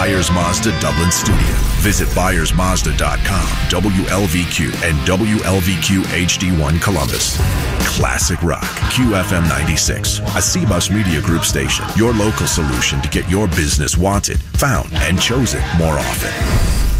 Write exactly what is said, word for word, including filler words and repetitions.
Byers Mazda Dublin Studio. Visit Byers Mazda dot com, W L V Q, and W L V Q H D one Columbus. Classic Rock, Q F M ninety-six, a C B U S Media Group station. Your local solution to get your business wanted, found, and chosen more often.